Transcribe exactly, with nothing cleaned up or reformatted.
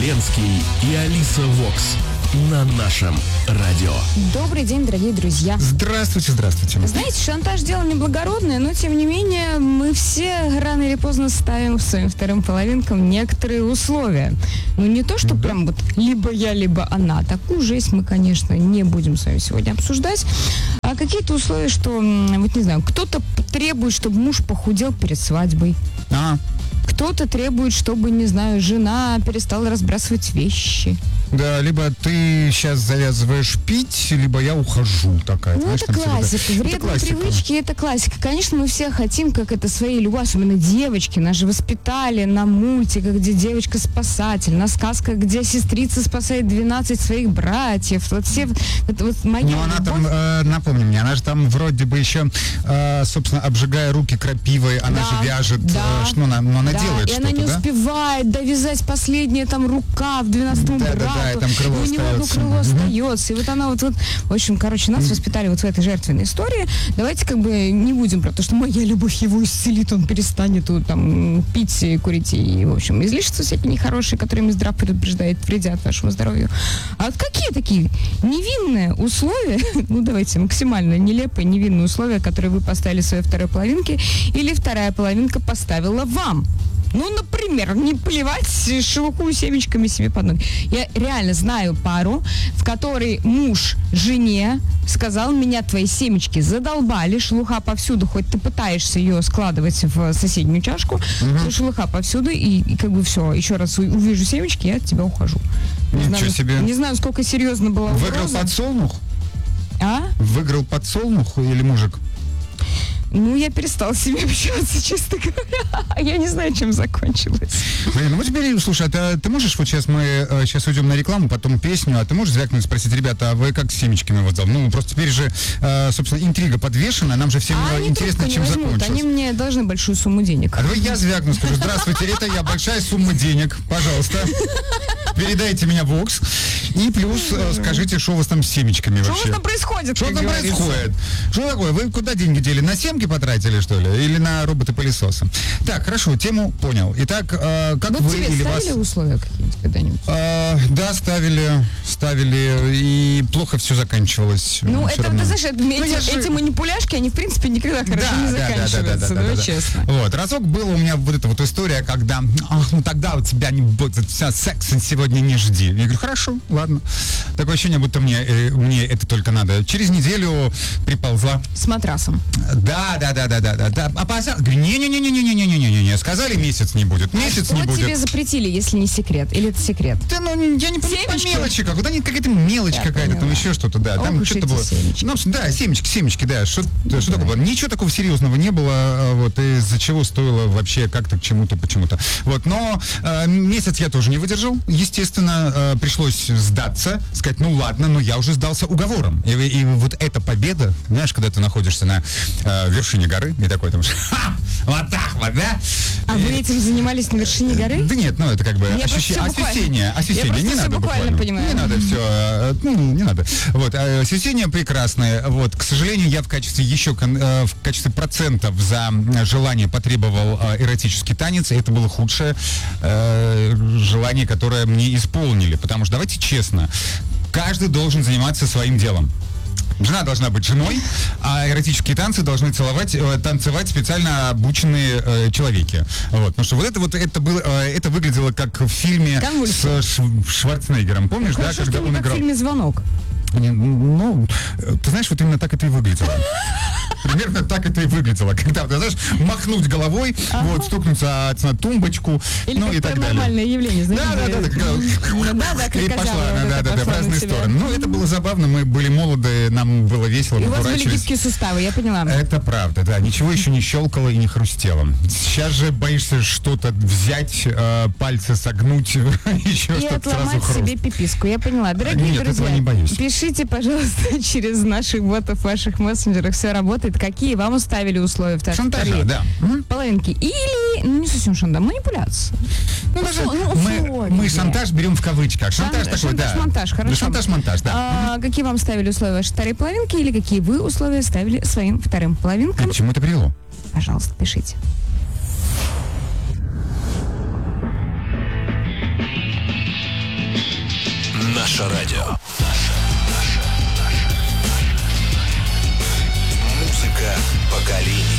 Ленский и Алиса Вокс на нашем радио. Добрый день, дорогие друзья. Здравствуйте, здравствуйте. Знаете, шантаж дело неблагородное, но тем не менее мы все рано или поздно ставим своим вторым половинкам некоторые условия. Ну не то, что прям вот либо я, либо она. Такую жесть мы, конечно, не будем с вами сегодня обсуждать. А какие-то условия, что, вот не знаю, кто-то требует, чтобы муж похудел перед свадьбой. А. Кто-то требует, чтобы, не знаю, жена перестала разбрасывать вещи. Да, либо ты сейчас завязываешь пить, либо я ухожу. Такая, ну, знаешь, это классика. Это Вредные классика. привычки, это классика. Конечно, мы все хотим, как это своей любовью, особенно девочки. Нас же воспитали на мультиках, где девочка-спасатель, на сказках, где сестрица спасает двенадцать своих братьев. Вот все, это вот моя Ну, она любовь. там, э, напомни мне, она же там вроде бы еще, э, собственно, обжигая руки крапивой, она Да, же вяжет, да, э, что она, ну, она да, делает и что-то, она не да? успевает довязать последнее там рукав двенадцатому Да, да, брату. да, и там крыло и у него одно остается. крыло остается. И вот она вот, вот, в общем, короче, нас воспитали вот в этой жертвенной истории. Давайте как бы не будем про то, что моя любовь его исцелит, он перестанет вот, там пить, и курить и, в общем, излишества всякие нехорошие, которые Минздрав предупреждает, вредят вашему здоровью. А вот какие такие невинные условия, ну давайте максимально нелепые невинные условия, которые вы поставили своей второй половинке или вторая половинка поставила вам? Ну, например, не плевать шелуху семечками себе под ноги. Я реально знаю пару, в которой муж жене сказал: меня твои семечки задолбали, шелуха повсюду, хоть ты пытаешься ее складывать в соседнюю чашку, uh-huh. шелуха повсюду, и, и как бы все, еще раз увижу семечки, я от тебя ухожу. Не Ничего знаю, себе. Не знаю, сколько серьезно было. Выиграл подсолнух? А? Выиграл подсолнух или мужик? Ну, я перестала с себе общаться, честно говоря. Я не знаю, чем закончилось. Блин, ну вот теперь, слушай, а ты, ты можешь, вот сейчас мы э, сейчас уйдем на рекламу, потом песню, а ты можешь звякнуть и спросить: ребята, а вы как с семечками вот дал? Ну, просто теперь же, э, собственно, интрига подвешена, нам же всем а э, интересно, чем возьмут. закончилось. Они мне должны большую сумму денег. А давай я звякну, скажу: здравствуйте, это я, большая сумма денег, пожалуйста. Передайте меня в Вокс. И плюс э, скажите, что у вас там с семечками Что вообще? у вас там происходит? Что там говорится? происходит? Что такое? Вы куда деньги дели? На семки потратили, что ли? Или на роботы-пылесосы? Так, хорошо, тему понял. Итак, э, как вот вы тебе или ставили вас... условия какие-нибудь когда-нибудь? Э, да, ставили, ставили, и плохо все заканчивалось. Ну, Всё это, равно. ты знаешь, это, Ну, эти, я же- эти манипуляшки, они, в принципе, никогда хорошо Да, не да, да, да, да, заканчиваются, да, да, давай да. честно. Вот, разок была у меня вот эта вот история, когда, ах, ну тогда у тебя не будет, вся секса сегодня не жди. Я говорю: хорошо, ладно. Такое ощущение, будто мне, э, мне это только надо. Через неделю приползла. С матрасом. Да, да, да, да, да, да, да. А поза... Не-не-не-не-не-не-не-не-не-не. Сказали, месяц не будет. Месяц Что не будет. тебе запретили, если не секрет? Или это секрет? Да, ну, я не понимаю, по Семечки? мелочи как. Да, не какая-то мелочь Я какая-то, там поняла. еще что-то, да. Там Ох уж что-то эти было. семечки. Ну, да, семечки, семечки, да. Что, что такое было? Ничего такого серьезного не было, а, вот, из-за чего стоило вообще как-то к чему-то, почему-то. Вот, но э, месяц я тоже не выдержал. Естественно, э, пришлось сдаться, сказать: ну ладно, но я уже сдался уговором. И, и вот эта победа, знаешь, когда ты находишься на э, вершине горы, и такой там, ха, вот так вот, да? А вы этим занимались на вершине горы? Да нет, ну это как бы Я ощущение, просто всё буквально- ощущение, я ощущение, просто не всё надо буквально буквально. понимаю. Не надо все, ну, не надо. Вот, а, ощущения прекрасные. Вот, к сожалению, я в качестве еще, кон- э, в качестве процентов за желание потребовал э, эротический танец, и это было худшее э, желание, которое мне исполнили. Потому что, давайте честно, каждый должен заниматься своим делом. Жена должна быть женой, а эротические танцы должны целовать, э, танцевать специально обученные э, человеки. Вот, потому что вот это вот это было, э, это выглядело как в фильме Конвульсия. с Ш- Шварценеггером, помнишь, Хорошо, да, когда что он не как в играл? фильме «Звонок». Не, Ну, э, ты знаешь, вот именно так это и выглядело. Примерно так это и выглядело. Когда, ты знаешь, махнуть головой, Ага. вот, стукнуться на тумбочку, Или ну как и так далее. паранормальное явление, знаете? Да, да, да, да, где- когда- Да, да, как и козявы, пошла, вот да, это да, да, в пошла на разные себя. стороны. Ну, это было забавно, мы были молоды, нам было весело, И мы у вас были дурачились. гибкие суставы, я поняла. Это правда, да. Ничего еще не щелкало и не хрустело. Сейчас же боишься что-то взять, э, пальцы согнуть, еще И что-то сразу отломать хруст. себе пиписку, я поняла. Дорогие Нет, друзья, этого не боюсь. пишите, пожалуйста, через наших ботов в ваших мессенджерах. Все работает. Какие вам уставили условия вторые Шантажа, да. Мгм. половинки? Или, ну не совсем шантаж, манипуляция. Ну, даже Услов- ну, мы, условия. мы шантаж берем в кавычках. Шантаж Шан- такой, да. шантаж-монтаж, хорошо. Шантаж-монтаж, да. А, какие вам ставили условия вашей второй половинки или какие вы условия ставили своим вторым И половинкам? к чему это привело? Пожалуйста, пишите. Наше радио. Музыка поколений.